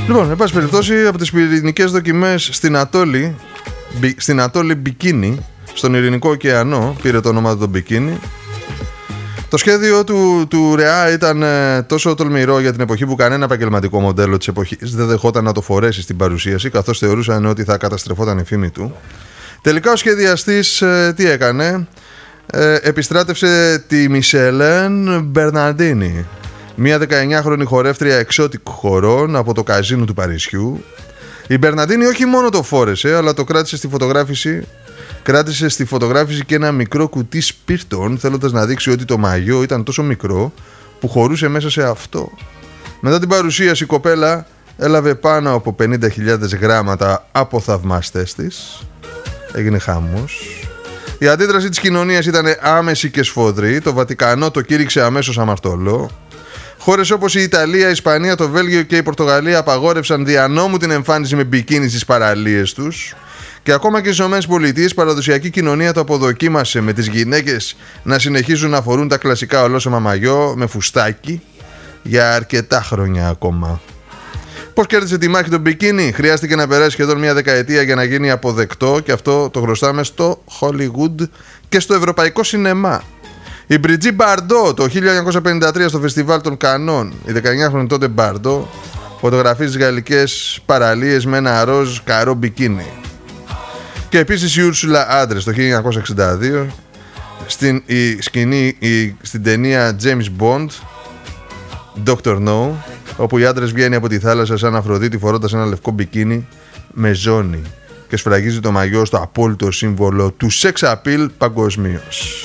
Λοιπόν, εν πάση περιπτώσει, από τις πυρηνικές δοκιμές στην ατόλη Μπικίνι, στον Ειρηνικό ωκεανό, πήρε το όνομα του Μπικίνι. Το σχέδιο του ΡΕΑ ήταν τόσο τολμηρό για την εποχή που κανένα επαγγελματικό μοντέλο της εποχής δεν δεχόταν να το φορέσει στην παρουσίαση, καθώς θεωρούσαν ότι θα καταστρεφόταν η φήμη του. Τελικά ο σχεδιαστής τι έκανε? Επιστράτευσε τη Μισελέν Μπερναντίνη, μια 19χρονη χορεύτρια εξώτικ χορών από το καζίνο του Παρισιού. Η Μπερναντίνη όχι μόνο το φόρεσε, αλλά το κράτησε στη φωτογράφηση και ένα μικρό κουτί σπίρτων, θέλοντας να δείξει ότι το μαγιό ήταν τόσο μικρό που χωρούσε μέσα σε αυτό. Μετά την παρουσίαση η κοπέλα έλαβε πάνω από 50.000 γράμματα από θαυμαστές της. Έγινε χαμός. Η αντίδραση της κοινωνίας ήταν άμεση και σφοδρή. Το Βατικανό το κήρυξε αμέσως αμαρτωλό. Χώρες όπως η Ιταλία, η Ισπανία, το Βέλγιο και η Πορτογαλία απαγόρευσαν δια νόμου την εμφάνιση με μπικίνι στις παραλίες τους. Και ακόμα και στις ΗΠΑ, παραδοσιακή κοινωνία το αποδοκίμασε, με τις γυναίκες να συνεχίζουν να φορούν τα κλασικά ολόσωμα μαγιό με φουστάκι για αρκετά χρόνια ακόμα. Πώς κέρδισε τη μάχη το μπικίνι? Χρειάστηκε να περάσει σχεδόν μια δεκαετία για να γίνει αποδεκτό, και αυτό το χρωστάμε στο Hollywood και στο ευρωπαϊκό σινεμά. Η Μπριτζί Μπαρντό το 1953 στο φεστιβάλ των Κανών, η 19χρονη τότε Μπαρντό, φωτογραφίζει τις γαλλικές παραλίες με ένα ροζ καρό μπικίνι. Και επίσης η Ούρσουλα Άντρες το 1962 στην ταινία James Bond Dr. No, όπου η Άντρες βγαίνει από τη θάλασσα σαν Αφροδίτη φορώντας ένα λευκό μπικίνι με ζώνη και σφραγίζει το μαγιό στο απόλυτο σύμβολο του sex appeal παγκοσμίως.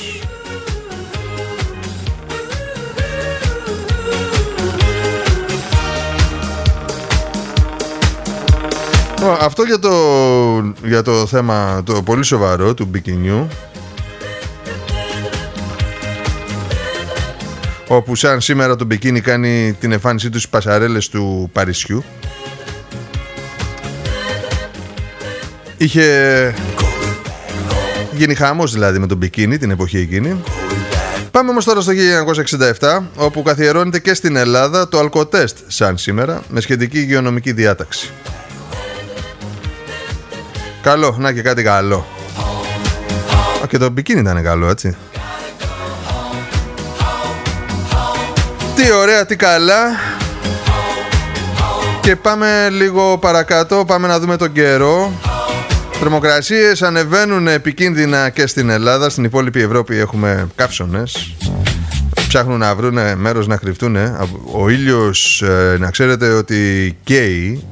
Αυτό για το θέμα το πολύ σοβαρό του μπικινιού, όπου σαν σήμερα το μπικίνι κάνει την εμφάνισή του στις πασαρέλες του Παρισιού. Είχε γίνει χαμός δηλαδή με το μπικίνι την εποχή εκείνη. Πάμε όμως τώρα στο 1967, όπου καθιερώνεται και στην Ελλάδα το αλκοτέστ σαν σήμερα, με σχετική υγειονομική διάταξη. Καλό, να και κάτι καλό. Και το μπικίνι ήταν καλό, έτσι. Τι ωραία, τι καλά. Και πάμε λίγο παρακάτω, πάμε να δούμε τον καιρό. Θερμοκρασίες ανεβαίνουν επικίνδυνα και στην Ελλάδα. Στην υπόλοιπη Ευρώπη έχουμε καύσωνες. Ψάχνουν να βρουν μέρος να κρυφτούν. Ο ήλιος, να ξέρετε ότι καίει.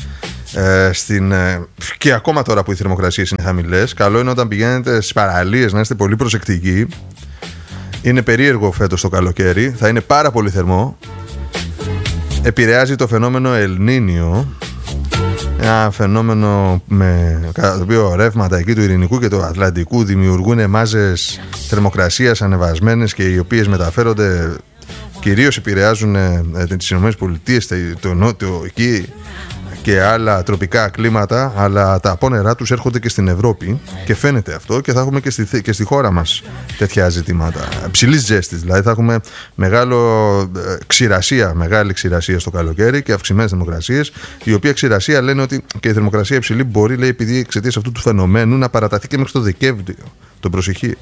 Και ακόμα τώρα που οι θερμοκρασίες είναι χαμηλές, καλό είναι όταν πηγαίνετε στις παραλίες να είστε πολύ προσεκτικοί. Είναι περίεργο φέτος το καλοκαίρι, θα είναι πάρα πολύ θερμό. Επηρεάζει το φαινόμενο Ελνίνιο, ένα φαινόμενο κατά το οποίο ρεύματα εκεί του Ειρηνικού και του Ατλαντικού δημιουργούν μάζες θερμοκρασίας ανεβασμένες, και οι οποίες μεταφέρονται, κυρίως επηρεάζουν τις ΗΠΑ, το νότιο εκεί και άλλα τροπικά κλίματα, αλλά τα απόνερά τους έρχονται και στην Ευρώπη και φαίνεται αυτό, και θα έχουμε και στη χώρα μας τέτοια ζητήματα ψηλής ζέστης. Δηλαδή θα έχουμε μεγάλη ξηρασία στο καλοκαίρι και αυξημένες θερμοκρασίες, η οποία ξηρασία λένε ότι και η θερμοκρασία υψηλή μπορεί, λέει, επειδή εξαιτίας αυτού του φαινομένου, να παραταθεί και μέχρι το Δεκέμβριο. Το προσεχεί.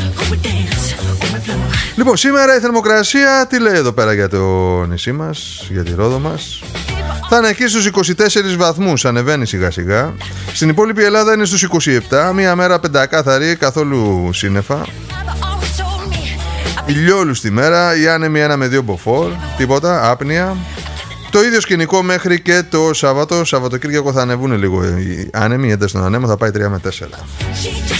Λοιπόν, σήμερα η θερμοκρασία τι λέει εδώ πέρα για το νησί μας, για τη Ρόδο μας? Θα είναι εκεί στους 24 βαθμούς, ανεβαίνει σιγά σιγά. Στην υπόλοιπη Ελλάδα είναι στους 27, μια μέρα πεντακάθαρη, καθόλου σύννεφα. Ηλιόλουστη μέρα, οι άνεμοι 1 με 2 μποφόρ, τίποτα, άπνοια. Το ίδιο σκηνικό μέχρι και το Σαββατοκύριακο θα ανεβούν λίγο οι άνεμοι, η ένταση των ανέμων θα πάει 3 με 4.